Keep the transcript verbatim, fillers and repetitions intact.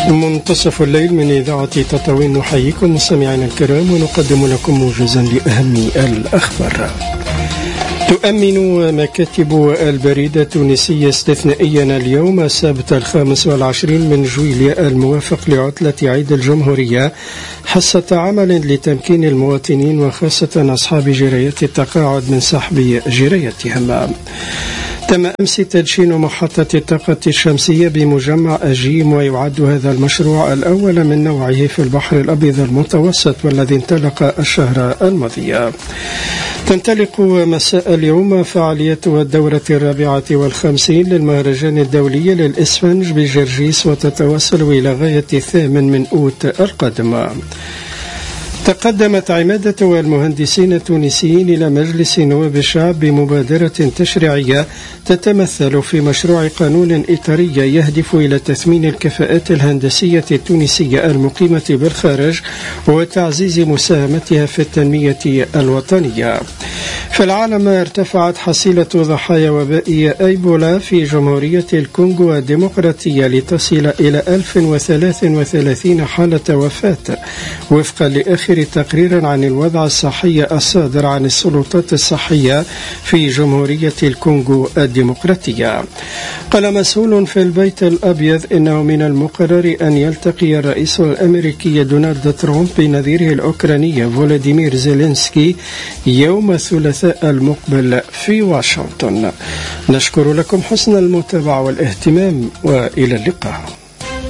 منتصف الليل من إذاعة تطاوين، نحييكم مستمعينا الكرام ونقدم لكم موجزا لأهم الأخبار. تؤمن مكاتب البريد التونسية استثنائيا اليوم السبت الخامس والعشرين من جويلية الموافق لعطلة عيد الجمهورية حصة عمل لتمكين المواطنين وخاصة أصحاب جرايات التقاعد من سحب جرايتهم. تم أمس تدشين محطة الطاقة الشمسية بمجمع أجيم، ويعد هذا المشروع الأول من نوعه في البحر الأبيض المتوسط والذي انطلق الشهر الماضي. تنطلق مساء اليوم فعاليتها الدورة الرابعة والخمسين للمهرجان الدولي للإسفنج بجرجيس، وتتواصل إلى غاية الثامن من أوت القادم. تقدمت عمادة المهندسين التونسيين إلى مجلس نواب الشعب بمبادرة تشريعية تتمثل في مشروع قانون إطاري يهدف إلى تثمين الكفاءات الهندسية التونسية المقيمة بالخارج وتعزيز مساهمتها في التنمية الوطنية. في العالم ارتفعت حصيلة ضحايا وباء إيبولا في جمهورية الكونغو الديمقراطية لتصل إلى ألف وثلاثة وثلاثين حالة وفاة وفقا لآخر تقرير عن الوضع الصحي الصادر عن السلطات الصحية في جمهورية الكونغو الديمقراطية. قال مسؤول في البيت الأبيض إنه من المقرر أن يلتقي الرئيس الأمريكي دونالد ترامب بنظيره الأوكراني فولوديمير زيلينسكي يوم الثلاثاء المقبل في واشنطن. نشكر لكم حسن المتابعة والاهتمام، وإلى اللقاء.